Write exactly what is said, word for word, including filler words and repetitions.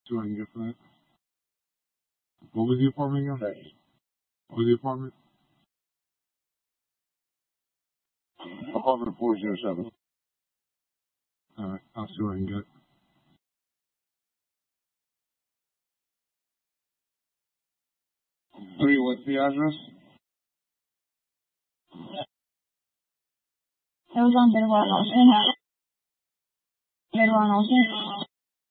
See what I can get for that. What was the apartment again? What was the apartment? Apartment four zero seven. Alright, I'll see what I can get. Three, what's the address? It was on Bidwell Nelson. Bidwell Nelson.